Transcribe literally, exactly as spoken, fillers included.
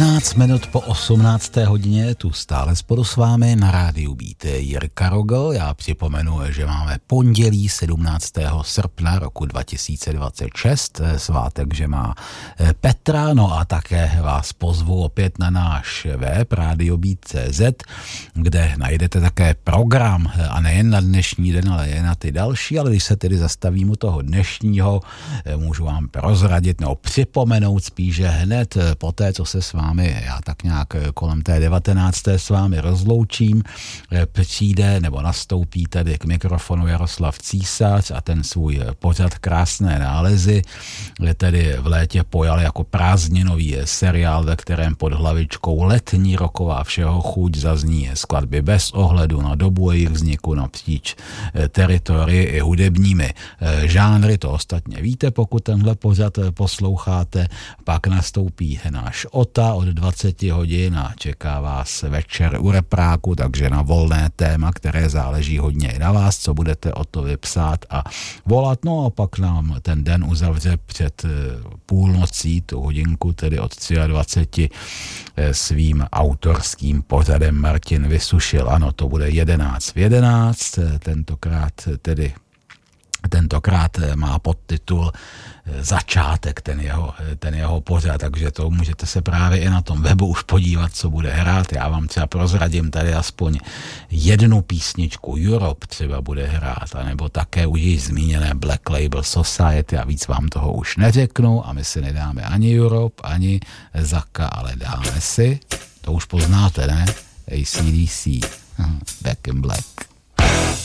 jedenáct minut po osmnácté hodině tu stále spolu s vámi na rádiu Beat Jirka Rogl. Já připomenu, že máme pondělí sedmnáctého srpna roku dva tisíce dvacet šest, svátek, že má Petra, no a také vás pozvu opět na náš web radio beat tečka cé zet, kde najdete také program, a nejen na dnešní den, ale i na ty další, ale když se tedy zastavím u toho dnešního, můžu vám prozradit, nebo připomenout spíš, že hned po té, co se s vámi, já tak nějak kolem té devatenácté s vámi rozloučím, přijde nebo nastoupí tedy k mikrofonu Jaroslav Císař a ten svůj pořad Krásné nálezy tedy v létě pojal jako prázdninový seriál, ve kterém pod hlavičkou Letní roková všeho chuť zazní skladby bez ohledu na dobu jejich vzniku napříč teritorii i hudebními žánry. To ostatně víte, pokud tenhle pořad posloucháte. Pak nastoupí náš Ota od dvacet hodin a čeká vás večer u repráku, takže na volné téma, které záleží hodně i na vás, co budete o to vypsat a volat. No a pak nám ten den uzavře před půlnocí, tu hodinku, tedy od dvacet tři svým autorským pořadem Martin Vysušil. Ano, to bude jedenáct v jedenáct, tentokrát tedy Tentokrát má podtitul Začátek, ten jeho, ten jeho pořad, takže to můžete se právě i na tom webu už podívat, co bude hrát. Já vám třeba prozradím tady aspoň jednu písničku, Europe třeba bude hrát, anebo také už již zmíněné Black Label Society a víc vám toho už neřeknu a my si nedáme ani Europe, ani Zaka, ale dáme si, to už poznáte, ne? A C D C, Back in Black.